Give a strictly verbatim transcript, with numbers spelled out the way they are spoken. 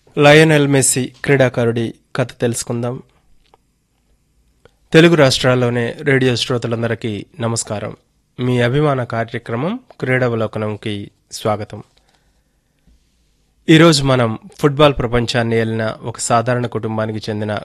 Lionel messy క్రీడాకారుడి కథ తెలుసుకుందాం. తెలుగు రాష్ట్రాల్లోని రేడియో శ్రోతలందరికీ నమస్కారం. మీ అభిమాన కార్యక్రమం క్రీడావలోకనంకి స్వాగతం. ఈరోజు మనం ఫుట్బాల్ ప్రపంచాన్ని ఏలిన ఒక సాధారణ కుటుంబానికి చెందిన